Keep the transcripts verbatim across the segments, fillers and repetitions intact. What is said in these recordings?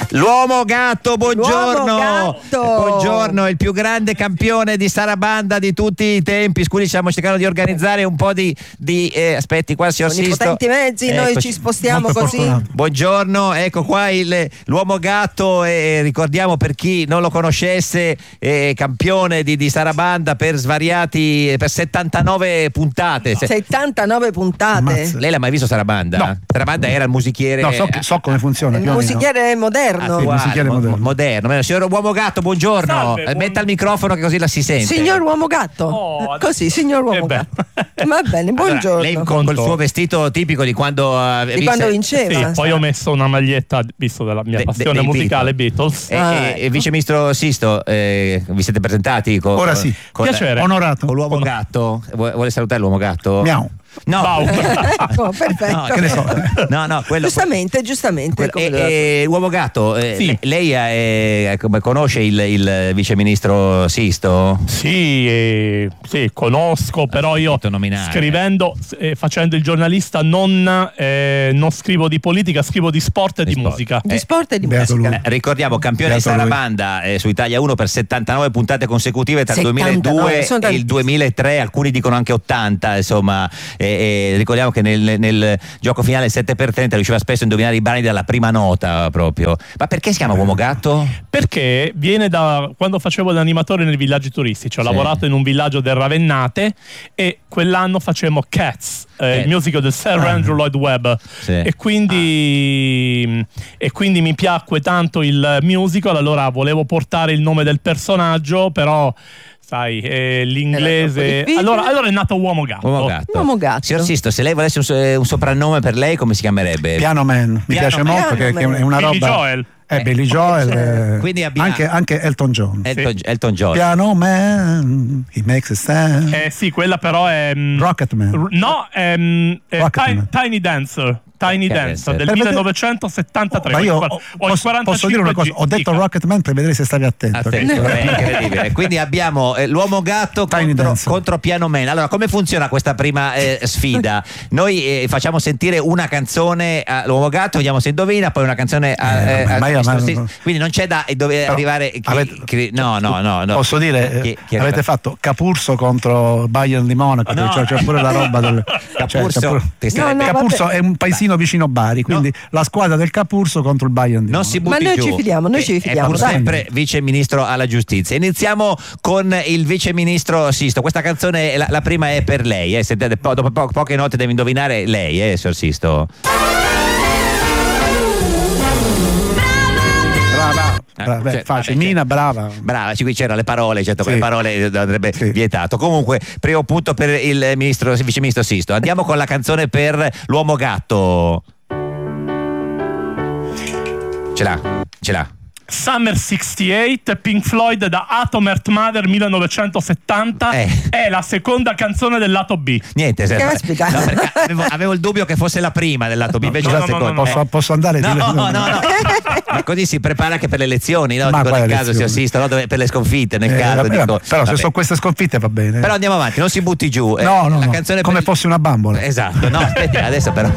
L'uomo gatto, buongiorno. L'uomo gatto. Buongiorno, il più grande campione di sarabanda di tutti i tempi. Scusi, stiamo cercando di organizzare un po' di, di eh, aspetti qua, signor Con i Sisto. potenti mezzi noi Eccoci. ci spostiamo Molto così. fortunato. Buongiorno, ecco qua il, l'uomo gatto, e ricordiamo per chi non lo conoscesse, eh, campione di, di sarabanda per svariati, per settantanove puntate. Se- settantanove puntate. Ammazza. Lei l'ha mai visto sarabanda? No. Sarabanda era il musichiere. No, so, che- so come funziona. Il più o meno. musichiere moderno. Attuale, musichiere mo- moderno. moderno. Signor Uomo Gatto, buongiorno. Salve, Eh, buon- Metta il microfono che così la si sente. Signor uomo gatto. Oh, adesso- Così, signor uomo Eh beh. gatto. Va bene, Allora, buongiorno. lei con quel suo vestito tipico di quando uh, Di quando vinceva. Sì, poi ho messo una maglietta, visto della mia De- de- passione dei musicale, Beatles. E, Ah, e- ecco. e Vice Ministro Sisto, eh, vi siete presentati con, Ora sì. con, Piacere. Onorato. con l'uomo gatto? Vuole, vuole salutare l'uomo gatto? Miau. No. Bau. Ecco, perfetto. No, Che ne so. No, no, quello. Giustamente, giustamente. quello- come e- doveva- e, uomo gatto, eh, Sì. le- lei è, come conosce il, il Vice Ministro Sisto? Sì, eh, sì, conosco, però io Sento nominare. scrivendo, eh, facendo il giornalista non, eh, non scrivo di politica, scrivo di sport e Di di, sport. musica. Di sport e di Beato musica. lui. Eh, ricordiamo, campione di Beato lui. sarabanda eh, su Italia uno per settantanove puntate consecutive tra il settantanove, duemiladue sono e il tantissime. duemilatré, alcuni dicono anche ottanta, insomma. E, e ricordiamo che nel, nel gioco finale il sette per trenta riusciva spesso a indovinare i brani dalla prima nota proprio. Ma perché si chiama Uomo Gatto? Perché viene da quando facevo l'animatore nei villaggi turistici. Ho Sì. lavorato in un villaggio del Ravennate e quell'anno facevamo Cats, eh, Eh. il musical del Sir Ah. Andrew Lloyd Webb. Sì. E quindi, e quindi mi piacque tanto il musical, allora volevo portare il nome del personaggio, però sai, eh, l'inglese. Era troppo difficile. Allora, allora è nato Uomo Gatto. Uomo Gatto. Uomo Gatto. Signor Sisto, se lei volesse un, so- un soprannome per lei, come si chiamerebbe? Piano Man. Mi Piano piace Man. molto, che, che è una Billy roba. Joel. Eh, Billy Joel. eh, Quindi abbiamo- anche, anche Elton John. Elton, Elton John. Piano Man, he makes a stand. Eh sì, quella però è. mm, Rocket Man. r- No, è, mm, è Rocket Ti- Man. Tiny Dancer. Tiny Che Dancer del Per vedere- millenovecentosettantatré. Ma io Ho- ho- ho il posso, posso dire una cosa, ho detto dica. Rocket Man per vedere se stavi attento. Attento, è incredibile. Quindi abbiamo eh, l'uomo gatto Tiny contro, Dancer. contro Piano Man. Allora, come funziona questa prima eh, sfida? Noi eh, facciamo sentire una canzone all'uomo gatto, vediamo se indovina, poi una canzone a, Eh, eh, ma- al ma io- Ministro ma- Sisto. Quindi non c'è da dove Però arrivare. chi- avete- chi- no, no, no, no. Posso dire, eh, Chi- chi è avete arrivato? fatto Capurso contro Bayern di Monaco, No. c'è, c'è pure la roba del Capurso, cioè, Capur- ti starebbe- No, no, Capurso vabbè. è un paesino vicino Bari, quindi la squadra del Capurso contro il Bayern di Non Monaco. si butti Ma noi giù. ci fidiamo, noi Che ci è fidiamo, pur dai. sempre vice ministro alla giustizia. Iniziamo con il vice ministro Sisto. Questa canzone, la, la prima è per lei. Eh. Sentite, po- dopo po- poche note deve indovinare lei, eh, signor Sisto. Brava, brava, beh, cioè, facile. vabbè, Mina, cioè- brava. Brava, ci- qui c'erano le parole, certo, Sì. con le parole andrebbe Sì. vietato. Comunque, primo punto per il ministro, il vice ministro Sisto. Andiamo con la canzone per l'uomo gatto. Ce l'ha, ce l'ha. Summer sessantotto, Pink Floyd da Atom Earth Mother millenovecentosettanta. Eh. È la seconda canzone del lato B. Niente, se- Caspita. no, perché avevo, avevo il dubbio che fosse la prima del lato B, invece no, la no, no, seconda. no, Posso, Eh. posso andare? No, Ti- no, no, no. Ma così si prepara anche per le elezioni, no? Ma Dico, nel quale caso si elezioni? assista, no? Dove- per le sconfitte, nel Eh, caso. vabbè, dico, vabbè, però se vabbè. sono queste sconfitte va bene. Però andiamo avanti, non si butti giù. eh. no, no, la no. canzone Come per- fossi una bambola. Esatto, no, aspetti, adesso però.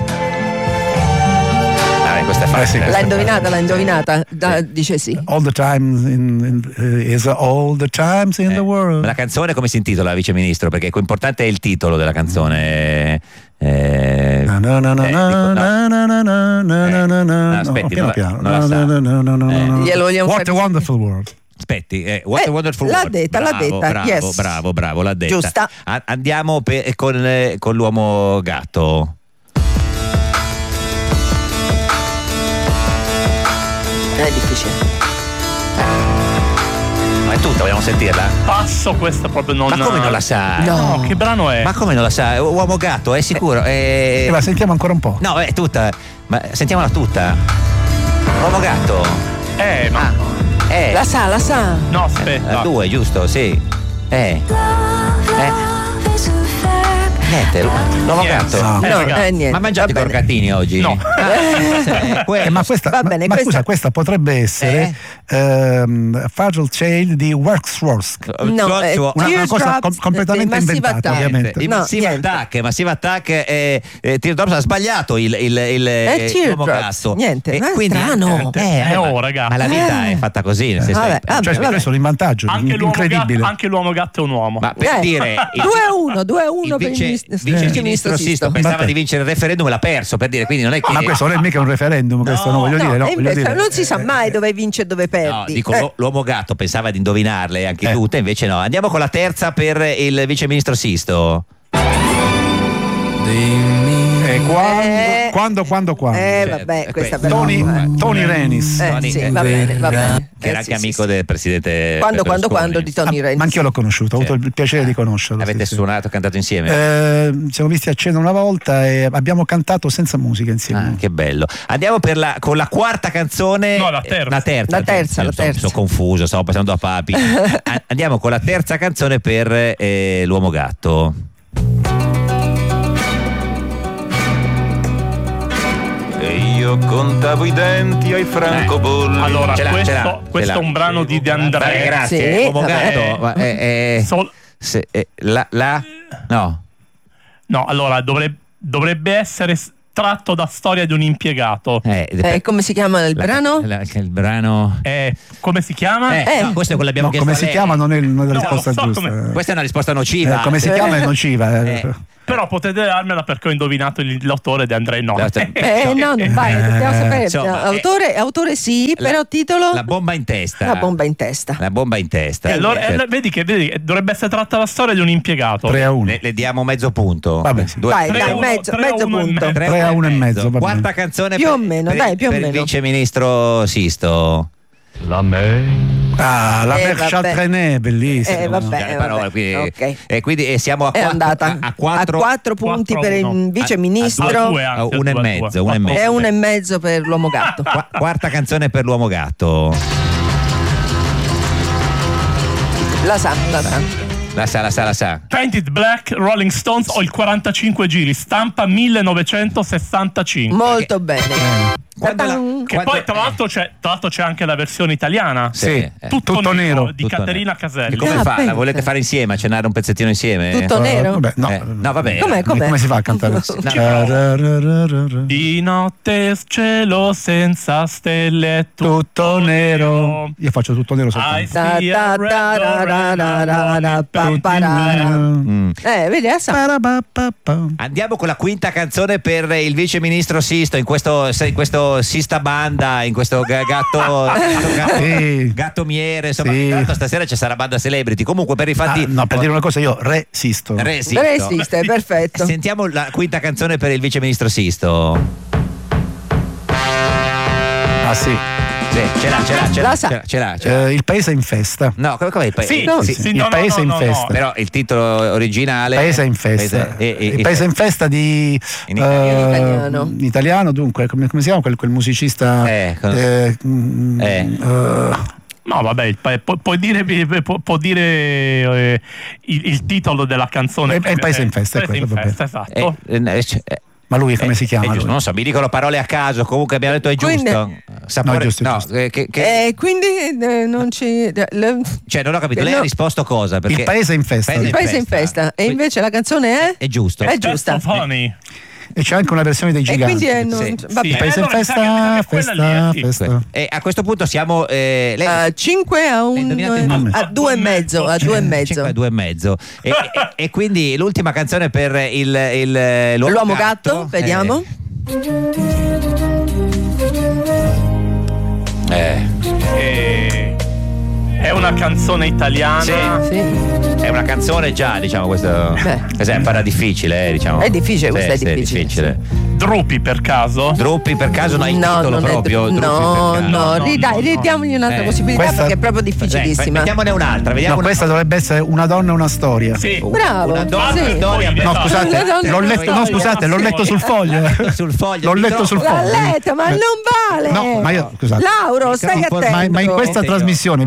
Dai, questa è Eh, sì. facile. L'ha indovinata, l'ha indovinata. Da- dice sì. All the times in, in, uh, is all the times in Eh, the world. La canzone come si intitola, vice ministro? Perché importante è il titolo della canzone. Eh, No, no, no, no, eh, no, dico, no. no, no, no, no, no, Eh, no, no, no, no, aspetti, piano non la- piano. non la No, sa. no, no, no, no, no, Eh. no. Glielo vogliamo What a fare- wonderful world. Aspetti, eh, What Eh, a Wonderful l'ha World. detta, l'ha Bravo, detta, Bravo, yes. bravo, bravo, l'ha detta. Giusta. A- andiamo pe- con, eh, con l'uomo gatto. Non è difficile. Ma è tutta, vogliamo sentirla? Passo, questa proprio non. Ma come non la sa? No. No, che brano è? Ma come non la sa? Uomo gatto, è sicuro? Eh, E la sentiamo ancora un po'. No, è tutta. Ma sentiamola tutta. Uomo gatto. Eh, ma. Eh. La sa, la sa. No, La aspetta. due, giusto? Sì. Eh. Eh. Niente, l'uomo Niente. gatto. No. No, ragazzi. eh, niente. Ma mangiate i Va bene. croccantini oggi? No. Ah, Eh, ma questa, Va ma- bene, ma questa- scusa, questa potrebbe essere ehm, Fatal Child di Worksworth. No, eh, Una- una cosa Teardrops com- completamente di Massive inventata, Attack. ovviamente. Il No, Massive niente. Attack, Massive Attack eh, eh, Teardrops ha sbagliato il, il, il, Eh, l'uomo Teardrops, gatto. niente, E ma è quindi, strano. eh, Eh, ma- oh, ragazzi. ma la vita Eh. è fatta così, nel senso Vabbè, che- vabbè, Cioè, vabbè. questo è un vantaggio Anche l'uomo, incredibile. gatto, anche l'uomo gatto è un uomo. ma per Eh, dire il- due a uno, due a il uno per il vice, ministro- vice vice ministro ministro Sisto Sisto. pensava Vabbè. di vincere il referendum e l'ha perso, per dire, quindi non è che Ma questo non è mica un referendum, questo no, voglio No, dire, no, e voglio invece dire. non si sa mai dove vince e dove perdi. no, dico, Eh, l'u- l'uomo gatto pensava di indovinarle anche Eh. tutte, invece no. Andiamo con la terza per il vice ministro Sisto. Eh, quando, Eh. quando, quando, quando? Eh, Cioè, vabbè, eh, questa questo- però. Tony, eh. Tony Renis. Eh, Tony- sì, eh, va bene, va bene. che era Eh, anche sì, amico sì, del presidente Quando, quando, Berlusconi. quando di Tony Ah, Renis. ma anch'io l'ho conosciuto, ho avuto il piacere di conoscerlo. Avete sì, sì. suonato, cantato insieme? Eh, ci siamo visti a cena una volta e abbiamo cantato senza musica insieme. Ah, che bello. Andiamo per la, con la quarta canzone. No, la terza. La terza, La terza, la Sono- terza. Sono confuso, stavo passando a Papi. A- Andiamo con la terza canzone per eh, l'uomo gatto. E io contavo i denti ai francobolli. Allora, Ce l'ha, questo, ce l'ha, ce questo l'ha. è un brano di De André. Beh, grazie, Sì, uomo vabbè. gatto. ma, eh, eh, Sol- se- eh, la, la- no. no, allora dovrebbe, dovrebbe essere s- tratto da Storia di un impiegato. Eh, Eh, come si chiama il la- brano? la- il brano. Eh, come si chiama? Eh, Eh. no, questo è quello che abbiamo No, chiesto come a si lei. chiama non è, non è la No, risposta lo so giusta. come- Questa è una risposta nociva. Eh, come si chiama è nociva. eh. Eh. Però potete darmela perché ho indovinato il- l'autore De André. No. Eh, no, non vale, dobbiamo sapere. insomma, autore, autore sì, la- però titolo? La bomba in testa. La bomba in testa. La bomba in testa. E allora, Cioè, eh, vedi che vedi, che dovrebbe essere tratta la storia di un impiegato. tre a uno. le, le diamo mezzo punto. Vabbè, sì. Due- Dai, tre dai, a uno, mezzo, tre a mezzo uno e punto. mezzo. tre tre a uno e mezzo, va bene. Quarta canzone Più per, o meno, per- dai, più o per meno. il vice ministro Sisto. La me. Ah, la Eh, Mer vabbè. Chaltrené, bellissima. Eh, vabbè. Chiare parole, quindi, ok. e quindi eh, siamo a È quattro, andata a, a quattro, a quattro punti quattro a per uno. il vice a- ministro a due, a anzi, uno e a due, a mezzo, due. uno e mezzo. e uno e mezzo per l'uomo gatto. Qua- quarta canzone per l'uomo gatto. La sa, la sa. La sa, la sa, la sa. Painted Black, Rolling Stones o il quarantacinque giri, stampa millenovecentosessantacinque. Molto bene. Quando la- Ta-tan. Che quando- poi tra l'altro, c'è, tra l'altro c'è anche la versione italiana. Sì, Sì, eh. Tutto, tutto nero. di Tutto Caterina nero. Caselli. E come Ah, fa? La pensa. volete fare insieme? Cenare un pezzettino insieme? Tutto Eh, nero? vabbè, no. Eh, no, vabbè. Com'è, com'è? Come si fa a cantare? No. Tararararara. Di notte cielo senza stelle è tutto, Tutto nero. Io faccio tutto nero I soltanto. Ta- see ta- a red ta- ra- ra- ra- ra- ra- pa- pa- ra- Mm. Eh, vedi, la sa. Parabapapa. Andiamo con la quinta canzone per il vice ministro Sisto in questo, in questo Sista Banda, in questo ga- gatto, gatto, gatto, Sì. gatto miere. Insomma, Sì. tanto stasera c'è sarà Banda Celebrity. Comunque, per i Ah, fatti, no, per dire una cosa, io resisto. Re Sisto. Resiste, perfetto. Sentiamo la quinta canzone per il vice ministro Sisto. Ah, sì. Sì, ce l'ha, ce l'ha, ce l'ha, La sa. ce l'ha, ce l'ha, ce l'ha. Eh, il paese è in festa. No, come come il paese? Sì, No, sì, sì, sì, il no, no, paese no, in no, festa. no. Però il titolo originale Il paese è in festa. Paese- e- e- il paese è in festa di In eh, italiano. italiano, dunque, come, come si chiama quel, quel musicista? Eh, con- eh, mm, Eh. eh, No, vabbè, il pa- pu- puoi dire, pu- può dire eh, il, il titolo della canzone. È- è il paese in festa, è Paese in quello, festa, vabbè. esatto. Eh, eh, cioè, eh, ma lui come si è chiama? giusto, lui? non so, mi dicono parole a caso, comunque abbiamo detto è Quindi- giusto. Sapore, No, è giusto, è no, giusto. eh, che- che- E quindi eh, non ci. le- cioè non ho capito, lei no. ha risposto cosa? Perché Il paese è in festa. Il paese in festa. E invece la canzone è? è giusto. È giusta. That's so funny. E c'è anche una versione dei E giganti. quindi è non, Sì. vabbè. Il paese in allora mi sa che- mi festa, sa che quella festa, lì è- sì. festa. E a questo punto siamo eh, lei A cinque a un indovinate il- a due e mezzo, a due e mezzo. cinque a due e mezzo. E, e- e quindi l'ultima canzone per il, il- l'uomo, L'uomo gatto, vediamo. Eh, eh, Eh, è una canzone italiana. Sì. Sì. è una canzone già, diciamo, questo Beh. questa è un po' difficile, eh, diciamo. È difficile, Sì, questa è sì, difficile, Drupi per caso? Druppi per caso non hai il titolo non è- proprio? Druppi no, per caso. no, no, ridai, no, no. ridiamogli un'altra Eh, possibilità questa- perché è proprio Sì, difficilissima. mettiamone un'altra, No, vediamo una- questa dovrebbe essere Una donna e una storia. Sì. Bravo, una donna sì. storia. Poi- No, Esatto. scusate, Una donna l'ho e una letto, no, storia. scusate, l'ho letto sul foglio. sul foglio. L'ho il letto sul microfono. foglio. L'ha letta, ma Eh. non vale. No, ma io, scusate. Lauro, stai Microfono- attento. Ma, ma in questa Io. trasmissione bisogna essere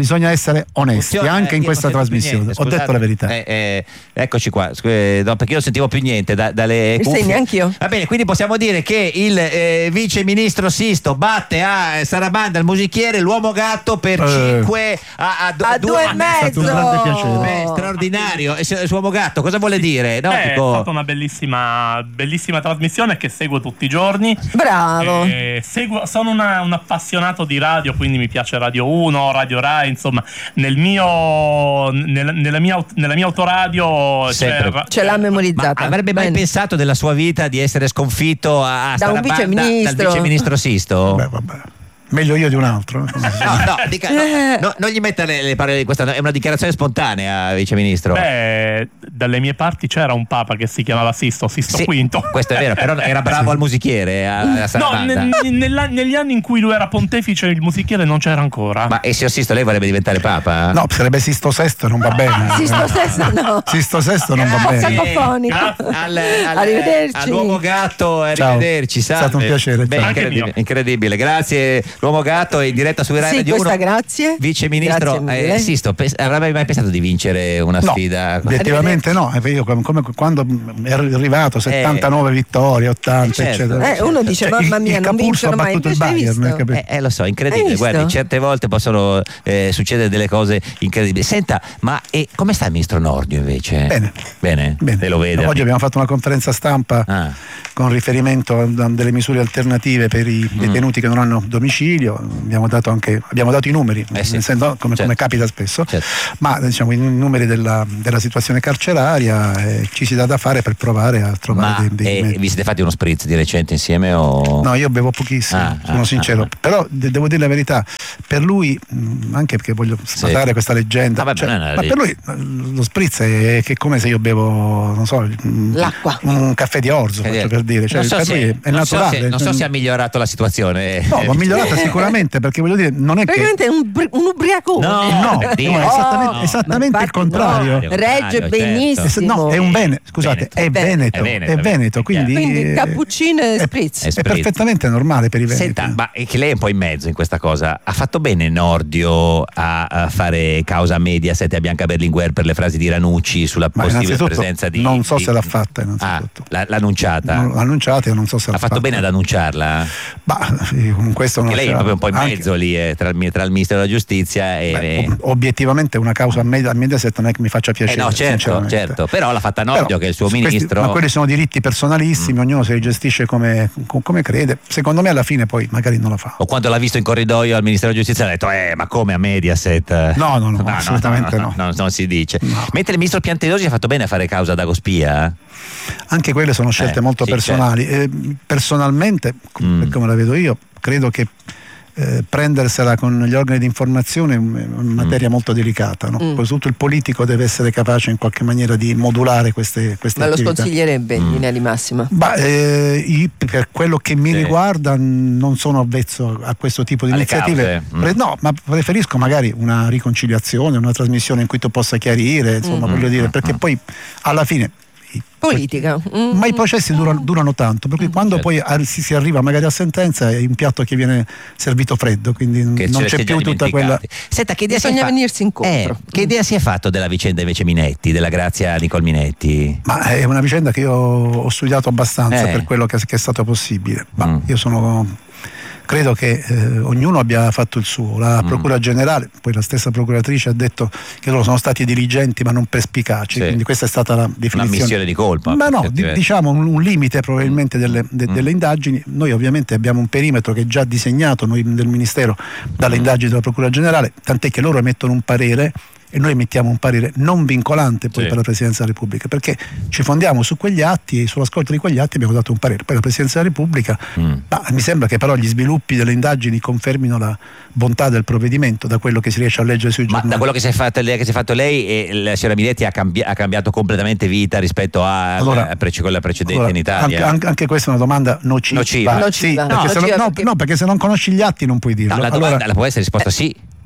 essere onesti Funziona, anche eh, in io questa non sento più trasmissione. niente, Ho detto la verità. Eh, eh, eccoci qua, Scu- no, perché io non sentivo più niente da- dalle Mi cuffie. segni anch'io. Va bene, quindi possiamo dire che il eh, vice ministro Sisto batte a eh, Sarabanda, il musichiere, l'uomo gatto per Eh. cinque a, a, A due e È stato un mezzo. grande piacere. Beh, straordinario. E se- il suo uomo gatto cosa vuole dire? No, Beh, dico- è stata una bellissima, bellissima trasmissione che seguo tutti i giorni. Bravo. Eh, seguo- sono una- un appassionato di radio, quindi mi piace Radio uno, Radio Rai, insomma, nel mio, nel- nella, mia, aut- nella mia autoradio Sempre. c'è, Ce l'ha Ma memorizzata. avrebbe mai Bene. pensato della sua vita di essere sconfitto a, a Da un Sarabanda viceministro. dal viceministro Sisto? Beh, vabbè. Meglio io di un altro. No, no, dica- no, Eh. no, non gli metta le, le parole di questa, è una dichiarazione spontanea, viceministro. Beh, dalle mie parti c'era un papa che si chiamava Sisto, Sisto Sì, Quinto. questo è vero, però era bravo al musichiere, a, a No, Sarabanda. ne- nella- negli anni in cui lui era pontefice il musichiere non c'era ancora. Ma e signor Sisto, lei vorrebbe diventare papa? No, sarebbe Sisto Sesto, non va bene. Sisto Sesto no. Sisto Sesto non va Grazie. bene. Cacofonico. Al, al, Arrivederci. all'uomo gatto, Ciao. arrivederci. È stato salve. un piacere, Beh, ciao. Anche incredibile, mio. incredibile. Grazie, l'uomo gatto in diretta su Rai Sì, Radio questa uno. grazie. Vice ministro, Grazie mille. eh, Sisto, pens- avrebbe mai pensato di vincere una No, sfida? obiettivamente no. E io come, come quando ero arrivato settantanove vittorie, ottanta, certo. eccetera. Eh, uno dice, Cioè, mamma il- mia, il non Capurso vincono ha mai. battuto il Invece hai Bayern, visto? capito? Eh, eh, lo so, Hai incredibile. visto? Guardi, certe volte possono eh, succedere delle cose incredibili. Senta, ma e come sta il ministro Nordio invece? Bene. Bene? Bene. Lei lo vede? Oggi abbiamo fatto una conferenza stampa Ah. con riferimento a a delle misure alternative per i detenuti che non hanno domicilio. Abbiamo dato anche abbiamo dato i numeri, Eh sì. nel senso, come, Certo. come capita spesso, Certo. ma diciamo i numeri della, della situazione carceraria, eh, ci si dà da fare per provare a trovare Ma dei, dei eh, mezzi. vi siete fatti uno spritz di recente insieme o... No, io bevo pochissimo, Ah, sono ah, sincero. ah. Però de- devo dire la verità, per lui, mh, anche perché voglio sfatare questa leggenda, Ah, vabbè, cioè, no, no, ma lì- per lui eh, lo spritz è che è come se io bevo, non so, mh, L'acqua. un caffè di orzo, faccio per dire. Cioè, non so per se, lui è non so naturale. se- non so se ha migliorato la situazione. No, ma migliorata sicuramente, perché voglio dire, non è che. Praticamente è un, bri- un ubriacone. No, No, per no, dire. è esattamente, Oh, esattamente ma il infatti contrario. no, Certo. regge Certo. benissimo. Eh, se- No, è un bene, scusate, Veneto. è Veneto, È Veneto, è Veneto, è quindi, Quindi eh, cappuccino e è- spritz. È È spritz. perfettamente normale per i veneti. Senta, ma è che lei è un po' in mezzo in questa cosa. Ha fatto bene Nordio a, a fare causa a Mediaset e a Bianca Berlinguer per le frasi di Ranucci sulla Ma possibile innanzitutto presenza di... non so di- se l'ha fatta, Ah, innanzitutto. l'ha, l'ha annunciata. Non l'ha annunciata, io non so se Ha l'ha fatto fatta. bene ad annunciarla? Ma eh, con questo non Che lei è c'era- proprio un po' in anche- mezzo lì eh, tra, il, tra il Ministero della Giustizia e... Beh, ob- obiettivamente una causa a Med- a Mediaset non è che mi faccia Eh piacere. no, certo, sinceramente. certo. Però l'ha fatta Nordio, Però, che è il suo questi- ministro. ma quelli sono diritti personalissimi, ognuno se li gestisce come, com- come crede. Secondo me alla fine poi magari non la fa. O quando l'ha visto in corridoio al Ministero della Giustizia ha detto eh ma come a Mediaset? No, no, no, assolutamente no. no, non si dice. No. Mentre il ministro Piantedosi ha fatto bene a fare causa ad Agospia? Anche quelle sono scelte Eh, molto sì, personali. Eh, personalmente, com- Mm. per come la vedo io, credo che eh, prendersela con gli organi di informazione è un- è una materia molto delicata. No? Mm. Soprattutto il politico deve essere capace in qualche maniera di modulare queste, queste Ma lo attività. sconsiglierebbe in linea di massima. Ma, eh, io, per quello che mi Sì. riguarda non sono avvezzo a questo tipo di Alle iniziative. cause, mm. Pre- no, ma preferisco magari una riconciliazione, una trasmissione in cui tu possa chiarire, insomma, Mm. voglio dire, perché poi alla fine i- Politica. Mm. ma i processi durano, durano tanto, per cui quando Certo. poi ar- si, si arriva magari a sentenza è un piatto che viene servito freddo, quindi Che non ce c'è l'avete più già tutta quella. dimenticati. Senta, che idea si è Bisogna fa- venirsi incontro. Eh, che idea si è fatto della vicenda invece Minetti, della Grazia Nicol Minetti? Ma è una vicenda che io ho studiato abbastanza Eh. per quello che, che è stato possibile. Ma Mm. io sono. Credo che eh, ognuno abbia fatto il suo. La Mm. Procura Generale, poi la stessa procuratrice ha detto che loro sono stati diligenti ma non perspicaci, Sì. quindi questa è stata la Una definizione. missione di colpa. Ma no, per di- certi diciamo un, un limite probabilmente delle, de- Mm. delle indagini. Noi ovviamente abbiamo un perimetro che è già disegnato noi del Ministero dalle Mm. indagini della Procura Generale, tant'è che loro emettono un parere e noi emettiamo un parere non vincolante poi Sì. per la Presidenza della Repubblica, perché ci fondiamo su quegli atti e sulla scorta di quegli atti abbiamo dato un parere. Poi la Presidenza della Repubblica, Mm. ma mi sembra che però gli sviluppi delle indagini confermino la bontà del provvedimento da quello che si riesce a leggere sui Ma giornali. da quello che si è fatto, che si è fatto lei, eh, la signora Minetti ha, cambi- ha cambiato completamente vita rispetto a, Allora, a prece- quella precedente Allora, in Italia. Anche, anche- anche questa è una domanda nociva. Nociva. Sì, Nociva. perché No, se non- nociva no, perché- no, perché se non conosci gli atti non puoi dirlo. No, la Allora, domanda la può essere risposta sì.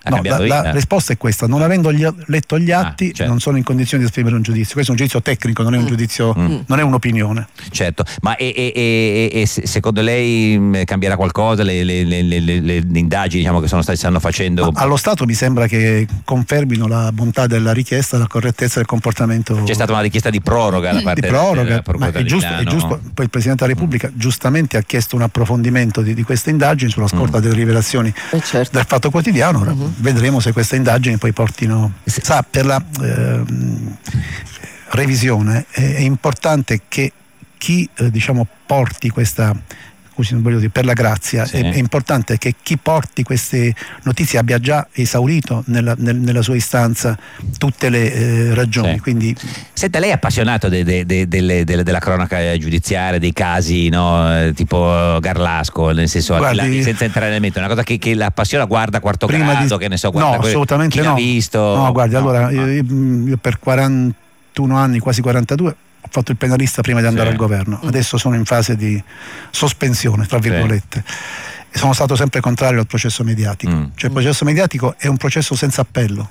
ha No, cambiato la, la idea. risposta è questa: non avendo gli- letto gli Ah, atti, certo. non sono in condizione di esprimere un giudizio. Questo è un giudizio tecnico, non è un giudizio, non è un'opinione. Certo, ma e, e- e- e se- secondo lei mh, cambierà qualcosa le, le- le- le- le- le indagini, diciamo, che sono state, stanno facendo? Ma allo Stato mi sembra che confermino la bontà della richiesta e la correttezza del comportamento. C'è stata una richiesta di proroga da parte di del- proroga, della ma Procura è di giusto, è Milano. giusto. Poi il Presidente della Repubblica giustamente ha chiesto un approfondimento di, di queste indagini sulla scorta delle rivelazioni Eh, certo. del Fatto Quotidiano. Ora vedremo se queste indagini poi portino. Sa, per la ehm, revisione è, è importante che chi eh, diciamo porti questa, scusi, non voglio dire, per la grazia, Sì. è, è importante che chi porti queste notizie abbia già esaurito nella, nel- nella sua istanza tutte le eh, ragioni. Sì. Quindi Senta, lei è appassionato de- de- de- delle- delle- della cronaca giudiziaria, dei casi, no? Eh, tipo Garlasco, nel senso, Guardi- la- senza entrare nel merito, è una cosa che, che la appassiona, guarda quarto prima grado, di che ne so, guarda no, que- assolutamente chi l'ha no. visto. No, guardi, No, allora no. Io, io per quarantuno anni, quasi quarantadue, ho fatto il penalista prima di andare Sì. al governo. Adesso sono in fase di sospensione, tra Sì. virgolette. E sono stato sempre contrario al processo mediatico. Mm. Cioè il processo mediatico è un processo senza appello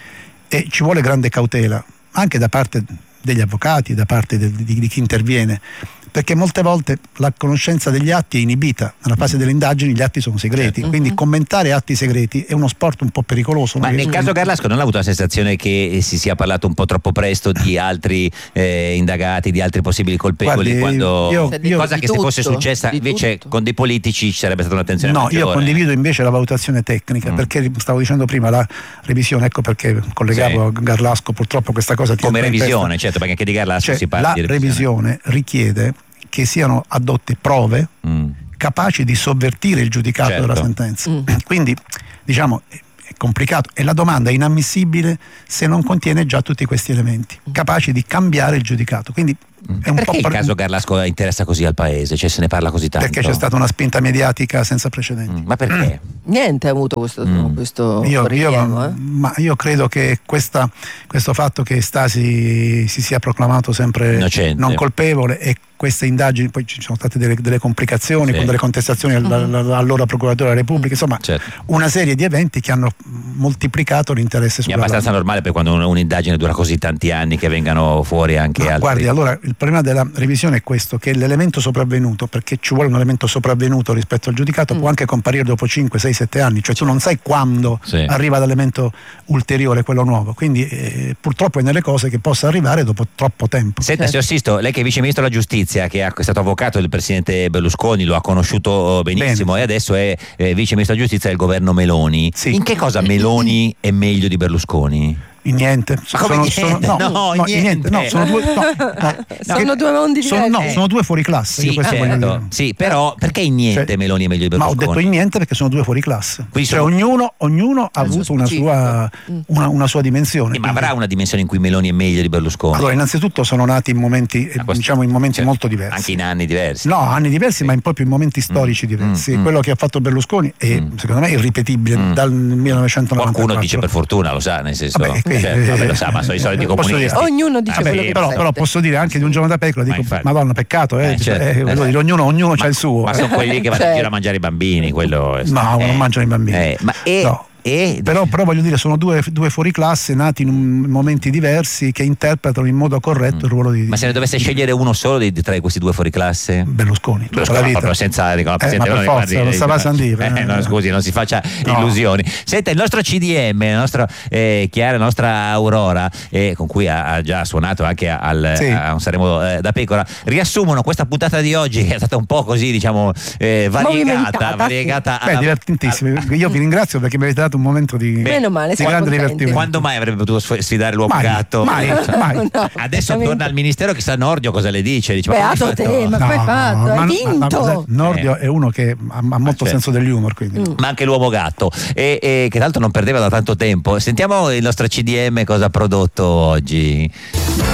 e ci vuole grande cautela, anche da parte degli avvocati, da parte de- di, di chi interviene, perché molte volte la conoscenza degli atti è inibita. Nella fase delle indagini gli atti sono segreti, quindi commentare atti segreti è uno sport un po' pericoloso. Ma no? nel caso Garlasco non ha avuto la sensazione che si sia parlato un po' troppo presto di altri eh, indagati, di altri possibili colpevoli, Guardi, quando io- io- cosa di che se fosse tutto, successa di invece tutto. con dei politici ci sarebbe stata un'attenzione No, maggiore. io condivido invece la valutazione tecnica, Mm. perché stavo dicendo prima la revisione, ecco perché collegavo a Garlasco, purtroppo questa cosa ti come entra in testa. revisione, certo, perché anche di Garlasco Cioè, si parla la di revisione. revisione richiede che siano addotte prove Mm. capaci di sovvertire il giudicato Certo. della sentenza. Quindi, diciamo, è è complicato e la domanda è inammissibile se non contiene già tutti questi elementi, capaci di cambiare il giudicato. Quindi è un Perché po' il par- caso Garlasco interessa così al paese? Cioè se ne parla così tanto? perché c'è stata una spinta mediatica senza precedenti. Mm, Ma perché? Niente ha avuto questo, Mm. questo Io, io- rilievo, eh? ma io credo che questa, questo fatto che Stasi si sia proclamato sempre Innocente. non colpevole e queste indagini, poi ci sono state delle, delle complicazioni Sì. con delle contestazioni all- all- all'allora procuratore della Repubblica, insomma Certo. una serie di eventi che hanno moltiplicato l'interesse È sulla abbastanza normale per quando un- un'indagine dura così tanti anni che vengano fuori anche Ma altri. guardi, allora il problema della revisione è questo, che l'elemento sopravvenuto, perché ci vuole un elemento sopravvenuto rispetto al giudicato, può anche comparire dopo cinque, sei, sette anni, cioè tu non sai quando Sì. arriva l'elemento ulteriore, quello nuovo, quindi eh, purtroppo è nelle cose che possa arrivare dopo troppo tempo. Senta, signor Sisto, lei che è vice ministro della giustizia, che è stato avvocato del presidente Berlusconi, lo ha conosciuto benissimo Bene. e adesso è eh, vice ministro della giustizia del governo Meloni. Sì. In che cosa Meloni è meglio di Berlusconi? In niente. Ma come niente? no, No, no, in in niente. No, niente. sono due, no, no, Sono che- due mondi sono, diversi. no, sono due fuori classe. Sì, io questo voglio certo. dire. Sì, però perché in niente Cioè, Meloni è meglio di Ma ho Berlusconi? detto in niente perché sono due fuori classe. Quindi Cioè, sono- ognuno, ognuno ha Il suo avuto una specifico. sua, una, una sua dimensione. Eh, ma quindi- avrà una dimensione in cui Meloni è meglio di Berlusconi? Allora, innanzitutto sono nati in momenti, eh, Ah, questo- diciamo, in momenti cioè, molto diversi. Anche in anni diversi. No, anni diversi, ma in proprio in momenti storici diversi. mm, Quello che ha fatto Berlusconi è, Mm. secondo me, irripetibile Mm. dal millenovecentonovantaquattro. Qualcuno dice per fortuna, lo sa, nel senso. Vabbè, qui, certo, eh, vabbè, lo sa, ma sono i soliti posso comunisti. dire- Ognuno dice Ah, quello beh, che Però, sente. però posso dire anche di un giorno da pecora, Ma dico, infatti. Madonna, peccato, eh, Eh, cioè, certo, eh, voglio eh. dire, ognuno, ognuno c'ha il suo. Ma eh. sono quelli che vanno in Certo. giro a mangiare i bambini, quello è- No, eh, non mangiano i bambini. eh, ma e, No. e- Però, però voglio dire, sono due, due fuori classe nati in un- momenti diversi che interpretano in modo corretto il ruolo di, ma se ne dovesse scegliere uno solo di, di tra questi due fuori classe? Berlusconi, tutta Berlusconi, la vita. proprio senza dico, la Eh, Presidente ma per Meloni, forza, guardi, non stava a San Dire, eh, eh. no, scusi, non si faccia No. illusioni. Senta, il nostro C D M, la nostra eh, Chiara, la nostra Aurora, eh, con cui ha, ha già suonato anche al, Sì. a un Saremo eh, da Pecora, riassumono questa puntata di oggi che è stata un po' così, diciamo, eh, variegata, Movimentata, variegata Beh, alla- divertentissimo. Io vi ringrazio perché mi avete dato un momento di, Meno male, di siamo grande contenti. divertimento. Quando mai avrebbe potuto sf- sfidare l'uomo Mai, gatto? mai, mai. No, Adesso veramente. torna al ministero, chissà Nordio cosa le dice. Dice, ma come Beato hai fatto? te, ma come hai fatto? Hai ma- ma vinto! cos'è? Nordio è uno che ha, ha molto certo. senso degli humor, quindi. Ma anche l'uomo gatto, e, e che tra l'altro non perdeva da tanto tempo. Sentiamo il nostro C D M cosa ha prodotto oggi.